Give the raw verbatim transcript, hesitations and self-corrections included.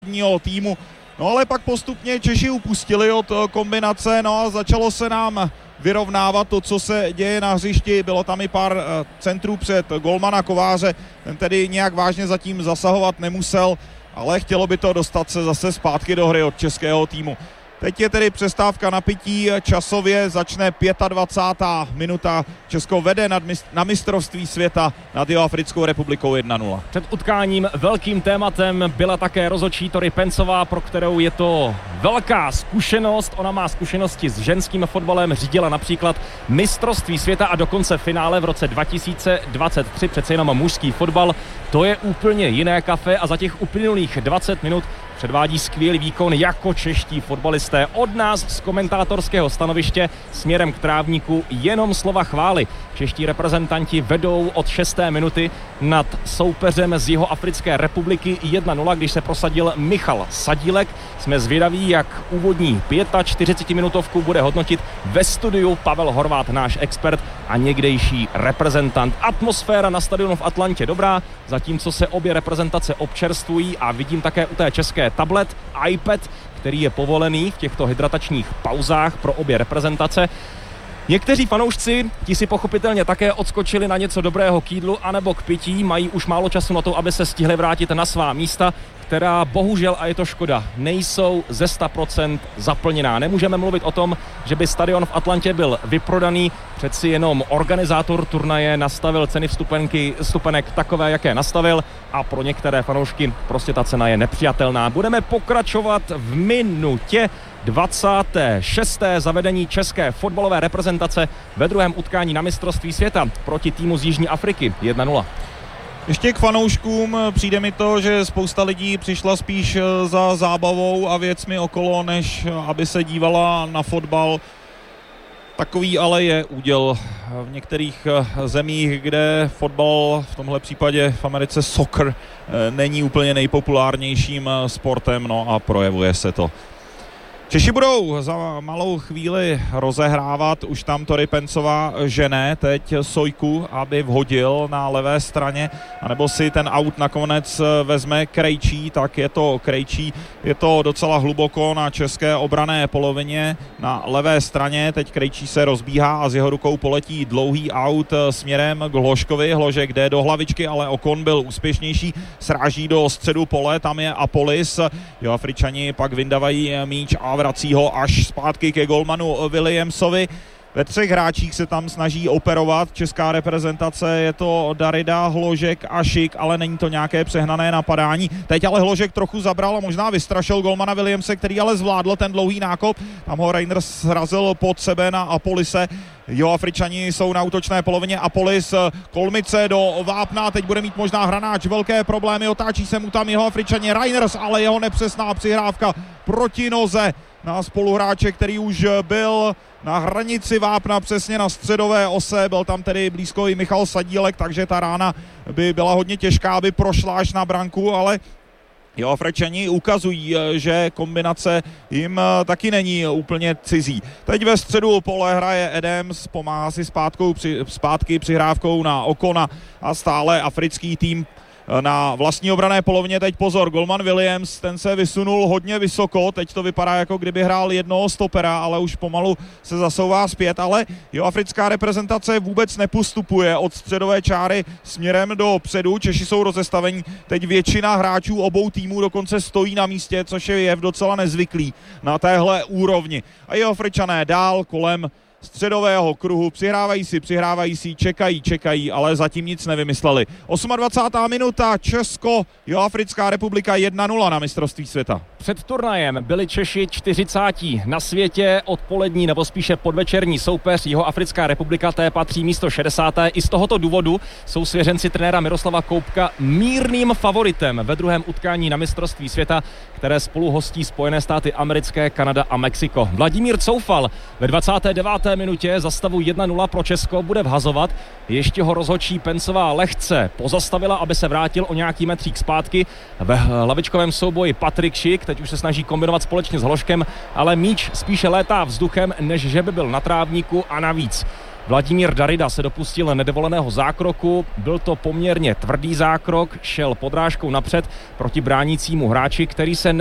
týmu. No ale pak postupně Češi upustili od kombinace, no a začalo se nám vyrovnávat to, co se děje na hřišti. Bylo tam i pár centrů před golmana Kováře, ten tedy nějak vážně zatím zasahovat nemusel, ale chtělo by to dostat se zase zpátky do hry od českého týmu. Teď je tedy přestávka na pití, časově začne dvacátá pátá minuta. Česko vede nad mist- na mistrovství světa nad Jihoafrickou republikou jedna nula. Před utkáním velkým tématem byla také rozhodčí Tori Pencová, pro kterou je to velká zkušenost. Ona má zkušenosti s ženským fotbalem, řídila například mistrovství světa a dokonce finále v roce dva tisíce dvacet tři, přece jenom mužský fotbal. To je úplně jiné kafe a za těch uplynulých dvacet minut předvádí skvělý výkon jako čeští fotbalisté. Od nás z komentátorského stanoviště směrem k trávníku jenom slova chvály. Čeští reprezentanti vedou od šesté minuty nad soupeřem z Jihoafrické republiky jedna nula, když se prosadil Michal Sadílek. Jsme zvědaví, jak úvodní čtyřicetipětiminutovku bude hodnotit ve studiu Pavel Horvát, náš expert a někdejší reprezentant. Atmosféra na stadionu v Atlantě dobrá, zatímco se obě reprezentace občerstvují a vidím také u té české tablet, iPad, který je povolený v těchto hydratačních pauzách pro obě reprezentace. Někteří fanoušci, ti si pochopitelně také odskočili na něco dobrého k jídlu anebo k pití, mají už málo času na to, aby se stihli vrátit na svá místa, která bohužel, a je to škoda, nejsou ze sto procent zaplněná. Nemůžeme mluvit o tom, že by stadion v Atlantě byl vyprodaný, přeci jenom organizátor turnaje nastavil ceny vstupenky, vstupenek takové, jaké nastavil a pro některé fanoušky prostě ta cena je nepřijatelná. Budeme pokračovat v minutě dvacáté šesté zavedení české fotbalové reprezentace ve druhém utkání na mistrovství světa proti týmu z Jižní Afriky jedna nula. Ještě k fanouškům, přijde mi to, že spousta lidí přišla spíš za zábavou a věcmi okolo, než aby se dívala na fotbal. Takový ale je úděl v některých zemích, kde fotbal, v tomhle případě v Americe soccer, není úplně nejpopulárnějším sportem, no a projevuje se to. Češi budou za malou chvíli rozehrávat, už tam Tori Pencová žene teď Sojku, aby vhodil na levé straně, anebo si ten aut nakonec vezme Krejčí, tak je to Krejčí, je to docela hluboko na české obranné polovině na levé straně, teď Krejčí se rozbíhá a z jeho rukou poletí dlouhý aut směrem k Hložkovi, Hložek jde do hlavičky, ale Okon byl úspěšnější, sráží do středu pole, tam je Apolis, Jihoafričani pak vyndávají míč a vrací ho až zpátky ke golmanu Williamsovi. Ve třech hráčích se tam snaží operovat česká reprezentace, je to Darida, Hložek a Šik, ale není to nějaké přehnané napadání. Teď ale Hložek trochu zabral a možná vystrašil golmana Williamse, který ale zvládl ten dlouhý nákop. Tam ho Reinders srazil pod sebe na Apolise. Jihoafričani jsou na útočné polovině, Apolis kolmice do vápna, teď bude mít možná hranáč velké problémy, otáčí se mu tam Jihoafričani, Reinders, ale jeho nepřesná přihrávka proti noze na spoluhráče, který už byl na hranici vápna, přesně na středové ose, byl tam tedy blízko i Michal Sadílek, takže ta rána by byla hodně těžká, aby prošla až na branku, ale Jihoafričani ukazují, že kombinace jim taky není úplně cizí. Teď ve středu pole hraje Adams, pomáhá si zpátkou, při, zpátky přihrávkou na Okona a stále africký tým na vlastní obranné polovině. Teď pozor, golman Williams, ten se vysunul hodně vysoko, teď to vypadá, jako kdyby hrál jednoho stopera, ale už pomalu se zasouvá zpět, ale jihoafrická reprezentace vůbec nepostupuje od středové čáry směrem do předu. Češi jsou rozestavení, teď většina hráčů obou týmů dokonce stojí na místě, což je jev docela nezvyklý na téhle úrovni. A Jihoafričané dál kolem středového kruhu, přihrávají si, přihrávají si, čekají, čekají, ale zatím nic nevymysleli. dvacátá osmá minuta, Česko, Jihoafrická republika jedna nula na mistrovství světa. Před turnajem byli Češi čtyřicátí na světě, odpolední nebo spíše podvečerní soupeř Jihoafrická republika, té patří místo šedesáté I z tohoto důvodu jsou svěřenci trenéra Miroslava Koubka mírným favoritem ve druhém utkání na mistrovství světa, které spolu hostí Spojené státy americké, Kanada a Mexiko. Vladimír Coufal ve dvacáté deváté páté minutě za stavu jedna nula pro Česko bude vhazovat. Ještě ho rozhodčí Pencová lehce pozastavila, aby se vrátil o nějaký metřík zpátky. Ve hlavičkovém souboji Patrik Šik, teď už se snaží kombinovat společně s Hloškem, ale míč spíše létá vzduchem, než že by byl na trávníku a navíc. Vladimír Darida se dopustil nedovoleného zákroku, byl to poměrně tvrdý zákrok, šel podrážkou napřed proti bránícímu hráči, který se